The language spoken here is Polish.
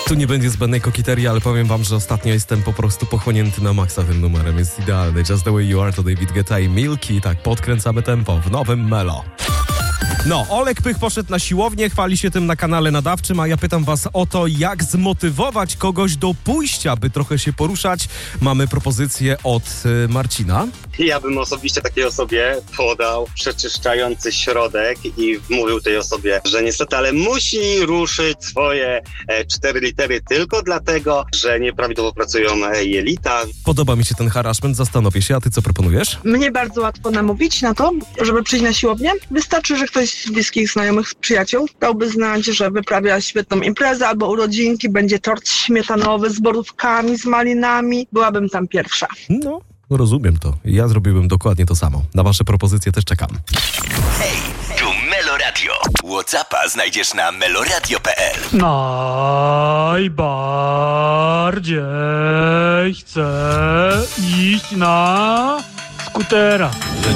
Tu nie będzie zbędnej kokiterii, ale powiem wam, że ostatnio jestem po prostu pochłonięty na maksa tym numerem. Jest idealny. Just the way you are to David Guetta i Milky. Tak, podkręcamy tempo w nowym Melo. No, Olek Pych poszedł na siłownię, chwali się tym na kanale nadawczym, a ja pytam was o to, jak zmotywować kogoś do pójścia, by trochę się poruszać. Mamy propozycję od Marcina. Ja bym osobiście takiej osobie podał przeczyszczający środek i mówił tej osobie, że niestety, ale musi ruszyć swoje 4 litery tylko dlatego, że nieprawidłowo pracują jelita. Podoba mi się ten harassment, zastanowię się, a ty co proponujesz? Mnie bardzo łatwo namówić na to, żeby przyjść na siłownię. Wystarczy, że ktoś z bliskich znajomych, przyjaciół dałby znać, że wyprawia świetną imprezę albo urodzinki, będzie tort śmietanowy z borówkami, z malinami. Byłabym tam pierwsza. No, rozumiem to. Ja zrobiłbym dokładnie to samo. Na wasze propozycje też czekam. Hej, tu Melo Radio. WhatsAppa znajdziesz na meloradio.pl. Najbardziej chcę iść na skutera.